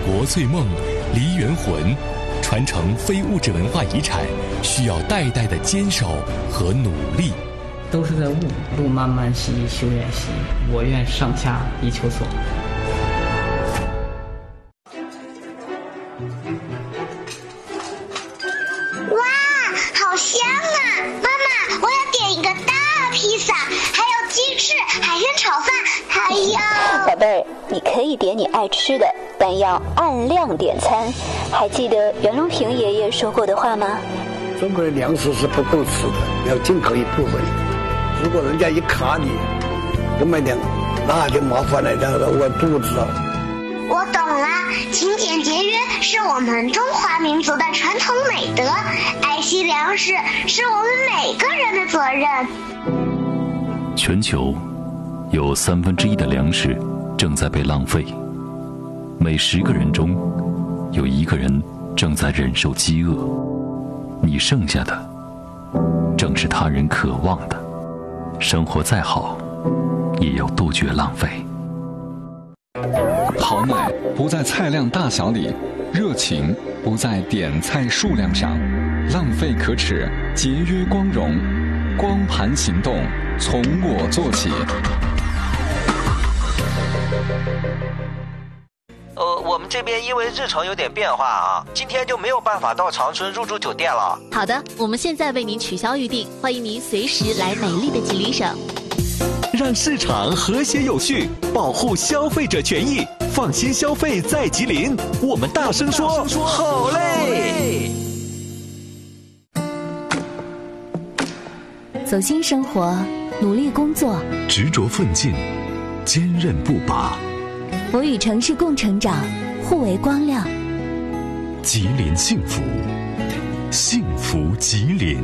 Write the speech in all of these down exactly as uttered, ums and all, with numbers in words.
国粹梦、梨园魂，传承非物质文化遗产，需要代代的坚守和努力。 都是在悟，路漫漫兮修远兮，我愿上下以求索。 哇，好香啊！妈妈，我要点一个大披萨，还有鸡翅、海鲜炒饭，还有…… 宝贝儿，你可以点你爱吃的，但要按量点餐。还记得袁隆平爷爷说过的话吗？ 中国的粮食是不够吃的，要进口一部分。如果人家一卡你不买点，那就麻烦了，这样我肚子啊。 我懂了，勤俭节约是我们中华民族的传统美德，爱惜粮食是我们每个人的责任。 全球有三分之一的粮食正在被浪费，每十个人中有一个人正在忍受饥饿，你剩下的正是他人渴望的。生活再好，也要杜绝浪费。 好奶不在菜量大小里，热情不在点菜数量上，浪费可耻，节约光荣，光盘行动从我做起。 呃，我们这边因为日程有点变化啊，今天就没有办法到长春入住酒店了。 好的，我们现在为您取消预定，欢迎您随时来美丽的吉林省。 让市场和谐有序，保护消费者权益，放心消费在吉林。我们大声说，好嘞！ 走心生活，努力工作， 执着奋进，坚韧不拔。 我与城市共成长，互为光亮。 吉林幸福，幸福吉林。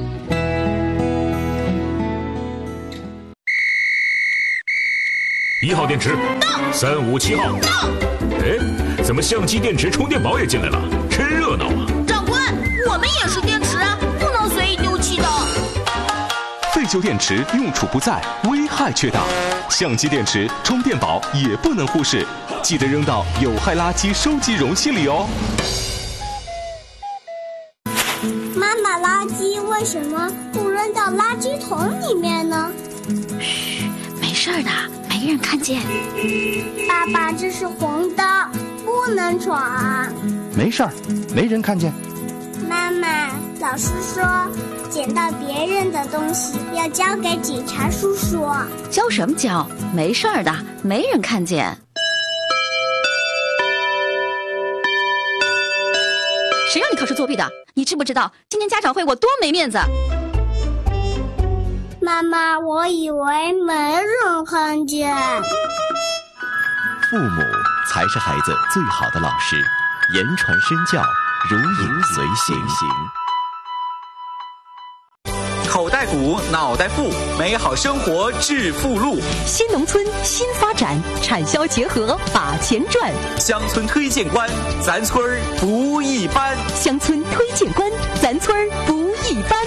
一号电池到，三五七号到。哎，怎么相机、电池、充电宝也进来了？真热闹啊！ 长官，我们也是电池，不能随意丢弃的。 废旧电池用处不在，危害却大。相机、电池、充电宝也不能忽视，记得扔到有害垃圾收集容器里哦。 妈妈，垃圾为什么不扔到垃圾桶里面呢？ 嘘，没事的，没人看见。 爸爸，这是红灯，不能闯。 没事儿，没人看见。 妈妈，老师说捡到别人的东西要交给警察叔叔。 交什么交？没事儿的，没人看见。谁让你考试作弊的？你知不知道今天家长会我多没面子？ 妈妈，我以为没人看见。 父母才是孩子最好的老师，言传身教，如影随形。 口袋鼓，脑袋富，美好生活致富路。 新农村新发展，产销结合把钱赚。 乡村推荐官，咱村儿不一般。 乡村推荐官，咱村儿不一般。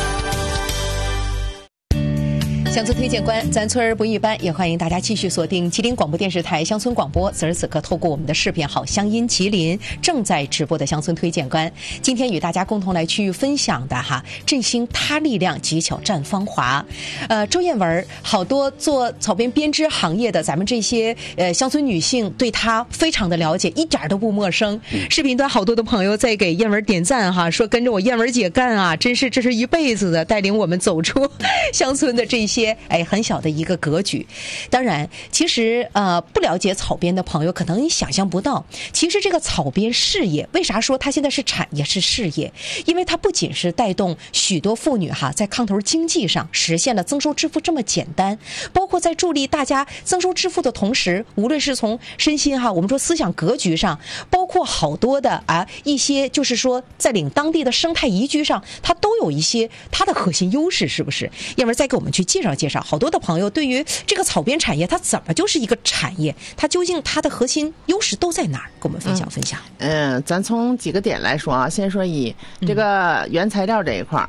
乡村推荐官，咱村儿不一般，也欢迎大家继续锁定吉林广播电视台乡村广播。此时此刻，透过我们的视频好乡音吉林正在直播的乡村推荐官，今天与大家共同来去分享的哈，振兴他力量，技巧绽芳华。呃，周艳文，好多做草编编织行业的咱们这些呃乡村女性对她非常的了解，一点都不陌生。嗯、视频端好多的朋友在给艳文点赞哈，说跟着我艳文姐干啊，真是这是一辈子的，带领我们走出乡村的这些。哎，很小的一个格局。当然，其实呃，不了解草编的朋友可能想象不到，其实这个草编事业，为啥说它现在是产业是事业？因为它不仅是带动许多妇女哈在炕头经济上实现了增收致富这么简单，包括在助力大家增收致富的同时，无论是从身心哈，我们说思想格局上，包括好多的啊一些就是说在领当地的生态宜居上，它都有一些它的核心优势，是不是？要不然再给我们去介绍介绍。好多的朋友对于这个草编产业，它怎么就是一个产业？它究竟它的核心优势都在哪儿？跟我们分享分享。 嗯，咱从几个点来说啊，先说以这个原材料这一块儿。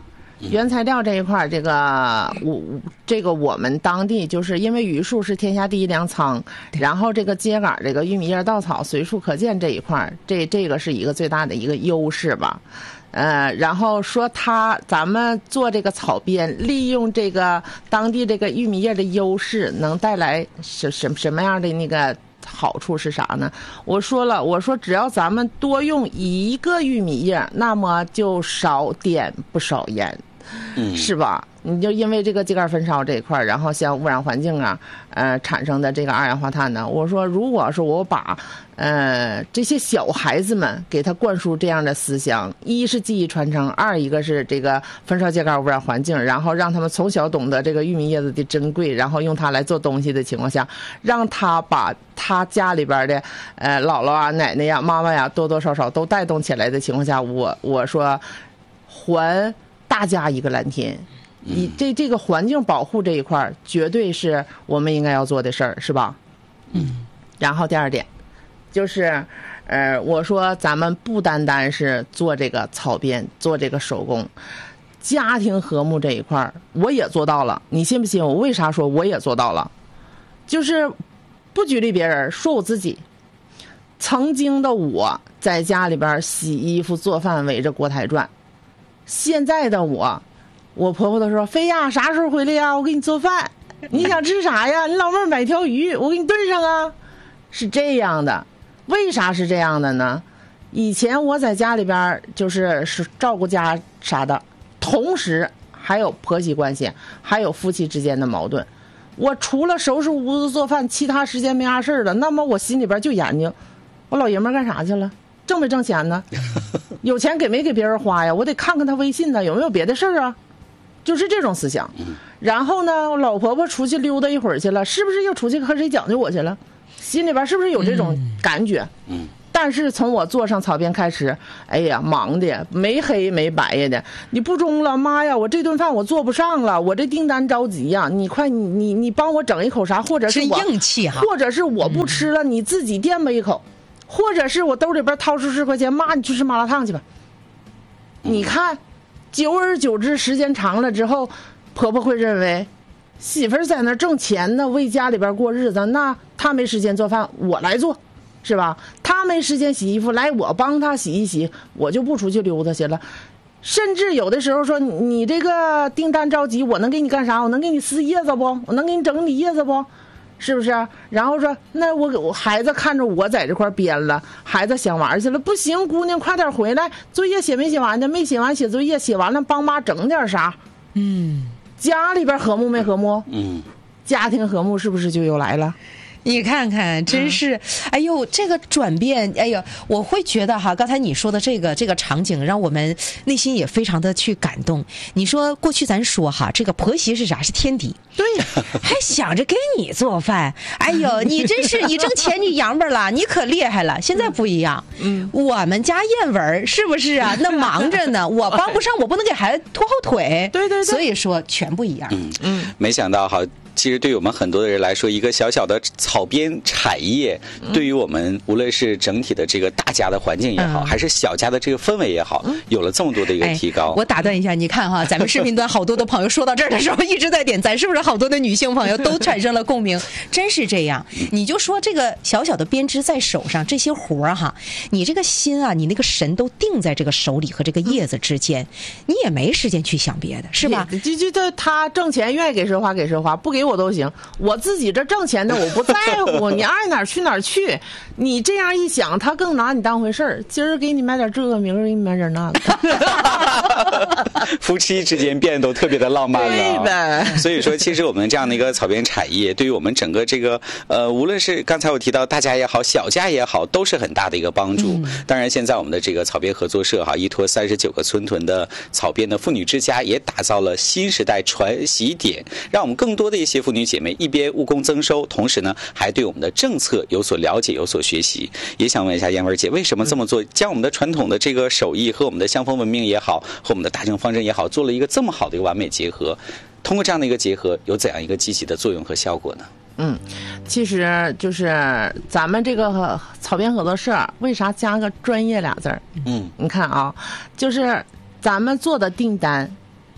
原材料这一块，这个我这个我们当地就是因为榆树是天下第一粮仓，然后这个秸秆这个玉米叶稻草随处可见这一块，这这个是一个最大的一个优势吧。呃，然后说他咱们做这个草编，利用这个当地这个玉米叶的优势，能带来什什什么样的那个好处是啥呢？我说了，我说只要咱们多用一个玉米叶，那么就少碘不少盐，嗯，是吧？你就因为这个秸秆焚烧这一块，然后像污染环境啊，呃，产生的这个二氧化碳呢，我说如果是我把呃这些小孩子们给他灌输这样的思想，一是记忆传承，二一个是这个焚烧秸秆污染环境，然后让他们从小懂得这个玉米叶子的珍贵，然后用它来做东西的情况下，让他把他家里边的呃姥姥啊、奶奶呀、妈妈呀多多少少都带动起来的情况下，我我说还大家一个蓝天。你这这个环境保护这一块绝对是我们应该要做的事儿，是吧？嗯。然后第二点就是，呃，我说咱们不单单是做这个草编，做这个手工，家庭和睦这一块我也做到了。你信不信？我为啥说我也做到了？就是不举例别人，说我自己。曾经的我在家里边洗衣服、做饭，围着锅台转。现在的我。我婆婆都说：“飞呀，啥时候回来呀？我给你做饭。你想吃啥呀？你老妹儿买条鱼，我给你炖上啊。”是这样的，为啥是这样的呢？以前我在家里边就是是照顾家啥的，同时还有婆媳关系，还有夫妻之间的矛盾。我除了收拾屋子做饭，其他时间没啥事儿了。那么我心里边就研究，我老爷们儿干啥去了？挣没挣钱呢？有钱给没给别人花呀？我得看看他微信呢，有没有别的事儿啊？就是这种思想。然后呢，我老婆婆出去溜达一会儿去了，是不是又出去和谁讲究我去了？心里边是不是有这种感觉？嗯。但是从我坐上草编开始，哎呀，忙的没黑没白的，你不中了，妈呀，我这顿饭我做不上了，我这订单着急呀，你快你你你帮我整一口啥，或者是我硬气哈， 或者是我不吃了，嗯、你自己垫吧一口，或者是我兜里边掏出十块钱，妈，你去吃麻辣烫去吧。你看。久而久之，时间长了之后，婆婆会认为媳妇儿在那挣钱呢，为家里边过日子，那她没时间做饭，我来做，是吧？她没时间洗衣服，来我帮她洗一洗，我就不出去溜达去了。甚至有的时候说，你这个订单着急，我能给你干啥？我能给你撕叶子不？我能给你整理叶子不？是不是？然后说，那我我孩子看着我在这块编了，孩子想玩去了，不行，姑娘快点回来，作业写没写完呢？没写完写作业，写完了帮妈整点啥？嗯，家里边和睦没和睦？嗯，家庭和睦是不是就又来了？ 你看看，真是，哎呦，这个转变，哎呦，我会觉得哈，刚才你说的这个这个场景，让我们内心也非常的去感动。你说过去咱说哈，这个婆媳是啥？是天敌， 对， 还想着给你做饭，哎呦，你真是你挣钱你洋巴了，你可厉害了。现在不一样，嗯，我们家燕文是不是啊？那忙着呢，我帮不上，我不能给孩子拖后腿， 对对对， 所以说全不一样。 嗯嗯，没想到哈。其实对于我们很多的人来说，一个小小的草编产业，对于我们无论是整体的这个大家的环境也好，嗯、还是小家的这个氛围也好，有了这么多的一个提高。 哎、我打断一下，你看哈，咱们视频端好多的朋友说到这儿的时候一直在点赞，是不是好多的女性朋友都产生了共鸣？真是这样。你就说这个小小的编织在手上，这些活儿哈，你这个心啊，你那个神都定在这个手里和这个叶子之间，你也没时间去想别的，是吧？ 就就这他挣钱愿意给谁花给谁花，不给我都行，我自己这挣钱的我不在乎，你爱哪儿去哪儿去。你这样一想，他更拿你当回事儿。今儿给你买点这个，明儿给你买点那个。 夫妻之间变得都特别的浪漫了。 对呗。 所以说，其实我们这样的一个草编产业，对于我们整个这个呃，无论是刚才我提到大家也好，小家也好，都是很大的一个帮助。嗯、当然，现在我们的这个草编合作社哈，依托三十九个村屯的草编的妇女之家，也打造了新时代传习点，让我们更多的一些妇女姐妹一边务工增收，同时呢，还对我们的政策有所了解、有所学习。也想问一下燕文姐，为什么这么做？将我们的传统的这个手艺和我们的乡风文明也好，和我们的大政方针也好，做了一个这么好的一个完美结合。通过这样的一个结合，有怎样一个积极的作用和效果呢？ 嗯，其实就是咱们这个草编合作社为啥加个专业俩字儿？嗯，你看啊，就是咱们做的订单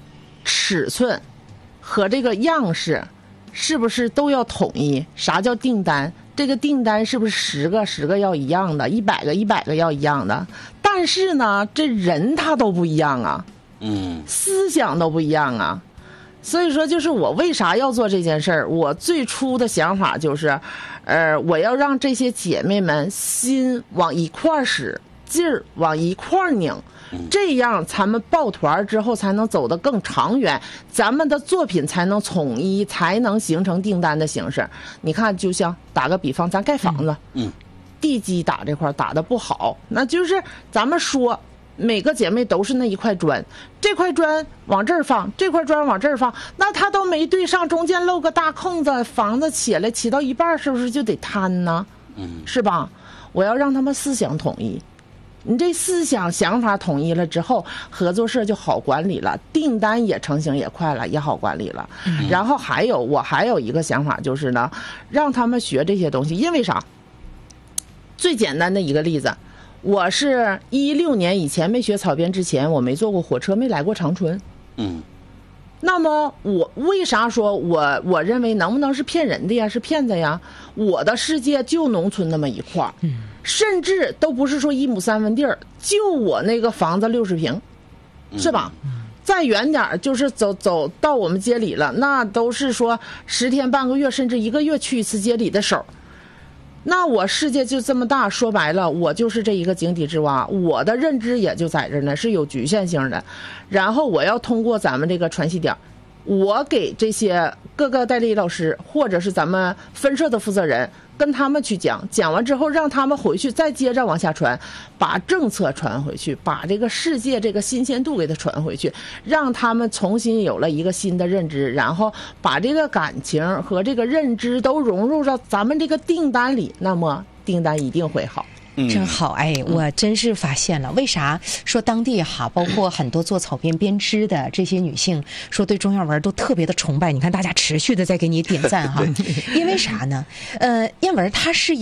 尺寸和这个样式是不是都要统一？啥叫订单？这个订单是不是十个十个要一样的，一百个一百个要一样的？但是呢，这人他都不一样啊， 嗯， 思想都不一样啊。所以说，就是我为啥要做这件事儿？我最初的想法就是，呃，我要让这些姐妹们心往一块儿使，劲儿往一块儿拧，这样咱们抱团之后才能走得更长远，咱们的作品才能统一，才能形成订单的形式。你看，就像打个比方，咱盖房子， 嗯， 地基打这块打得不好，那就是咱们说。每个姐妹都是那一块砖，这块砖往这儿放，这块砖往这儿放，那它都没对上，中间漏个大空子，房子起来起到一半是不是就得瘫呢？ 嗯， 是吧？我要让他们思想统一，你这思想想法统一了之后，合作社就好管理了，订单也成型也快了，也好管理了。嗯、然后还有我还有一个想法就是呢，让他们学这些东西，因为啥？最简单的一个例子。我是一六年以前没学草编之前，我没坐过火车，没来过长春。 嗯， 那么我为啥说我我认为能不能是骗人的呀？是骗子呀？我的世界就农村那么一块儿，嗯，甚至都不是说一亩三分地儿，就我那个房子六十平，是吧？嗯、再远点儿就是走走到我们街里了，那都是说十天半个月甚至一个月去一次街里的手。那我世界就这么大，说白了，我就是这一个井底之蛙，我的认知也就在这呢，是有局限性的。然后我要通过咱们这个传习点，我给这些各个代理老师或者是咱们分社的负责人，跟他们去讲，讲完之后让他们回去再接着往下传，把政策传回去，把这个世界这个新鲜度给它传回去，让他们重新有了一个新的认知，然后把这个感情和这个认知都融入到咱们这个订单里，那么订单一定会好。 真好，哎，我真是发现了，为啥说当地哈，包括很多做草编编织的这些女性，说对钟燕文都特别的崇拜。你看大家持续的在给你点赞哈，因为啥呢？呃，燕文她是